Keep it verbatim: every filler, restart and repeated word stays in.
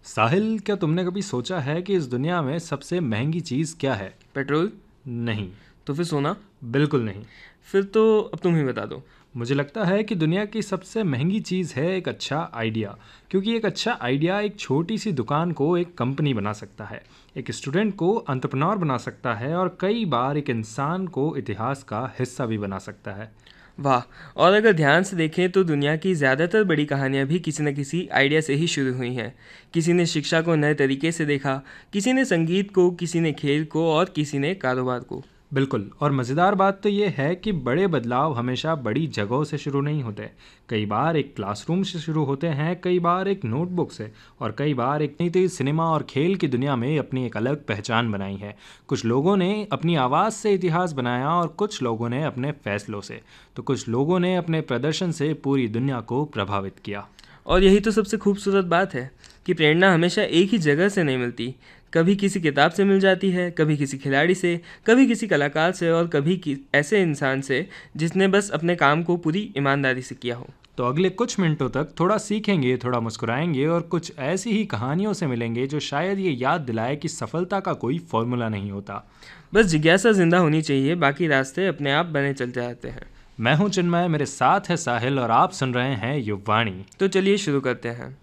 साहिल, क्या तुमने कभी सोचा है कि इस दुनिया में सबसे महंगी चीज़ क्या है? पेट्रोल? नहीं। तो फिर सोना? बिल्कुल नहीं। फिर तो अब तुम ही बता दो। मुझे लगता है कि दुनिया की सबसे महंगी चीज़ है एक अच्छा आइडिया, क्योंकि एक अच्छा आइडिया एक छोटी सी दुकान को एक कंपनी बना सकता है, एक स्टूडेंट को एंटरप्रेन्योर बना सकता है और कई बार एक इंसान को इतिहास का हिस्सा भी बना सकता है। वाह। और अगर ध्यान से देखें तो दुनिया की ज़्यादातर बड़ी कहानियाँ भी किसी न किसी आइडिया से ही शुरू हुई हैं। किसी ने शिक्षा को नए तरीके से देखा, किसी ने संगीत को, किसी ने खेल को और किसी ने कारोबार को। बिल्कुल, और मज़ेदार बात तो ये है कि बड़े बदलाव हमेशा बड़ी जगहों से शुरू नहीं होते। कई बार एक क्लासरूम से शुरू होते हैं, कई बार एक नोटबुक से, और कई बार एक नई तेज सिनेमा और खेल की दुनिया में अपनी एक अलग पहचान बनाई है। कुछ लोगों ने अपनी आवाज़ से इतिहास बनाया और कुछ लोगों ने अपने फैसलों से, तो कुछ लोगों ने अपने प्रदर्शन से पूरी दुनिया को प्रभावित किया। और यही तो सबसे खूबसूरत बात है कि प्रेरणा हमेशा एक ही जगह से नहीं मिलती। कभी किसी किताब से मिल जाती है, कभी किसी खिलाड़ी से, कभी किसी कलाकार से और कभी कि ऐसे इंसान से जिसने बस अपने काम को पूरी ईमानदारी से किया हो। तो अगले कुछ मिनटों तक थोड़ा सीखेंगे, थोड़ा मुस्कुराएंगे और कुछ ऐसी ही कहानियों से मिलेंगे जो शायद ये याद दिलाए कि सफलता का कोई फॉर्मूला नहीं होता। बस जिज्ञासा जिंदा होनी चाहिए, बाकी रास्ते अपने आप बने चल जाते हैं। मैं हूं चिन्मय, मेरे साथ है साहिल और आप सुन रहे हैं युवाणी। तो चलिए शुरू करते हैं।